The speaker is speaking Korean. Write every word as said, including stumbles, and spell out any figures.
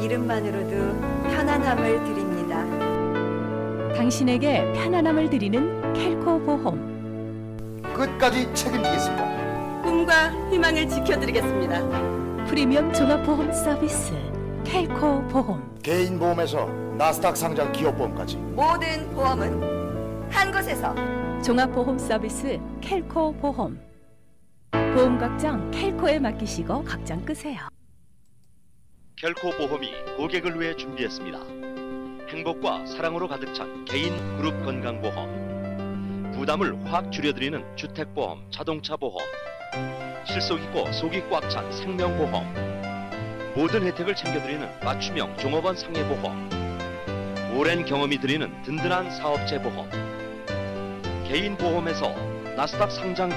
이름만으로도 편안함을 드립니다. 당신에게 편안함을 드리는 켈코 보험. 끝까지 책임지겠습니다. 꿈과 희망을 지켜드리겠습니다. 프리미엄 종합보험 서비스 켈코 보험. 개인 보험에서 나스닥 상장 기업보험까지 모든 보험은 한 곳에서. 종합보험 서비스 켈코 보험. 보험 걱정 켈코에 맡기시고 걱정 끄세요. 켈코 보험이 고객을 위해 준비했습니다. 행복과 사랑으로 가득 찬 개인 그룹 건강보험, 부담을 확 줄여드리는 주택보험, 자동차보험, 실속 있고 속이 꽉 찬 생명보험, 모든 혜택을 챙겨드리는 맞춤형 종업원 상해보험, 오랜 경험이 드리는 든든한 사업체보험, 개인 보험에서 나스닥 상장